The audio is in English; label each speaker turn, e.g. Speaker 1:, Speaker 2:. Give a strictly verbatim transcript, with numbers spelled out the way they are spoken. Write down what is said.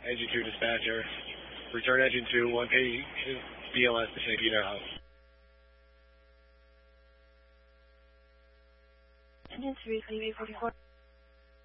Speaker 1: Engine two dispatcher. Return engine two, one K B L S to Saint Peter House.
Speaker 2: Engine three, Clear eight forty-four.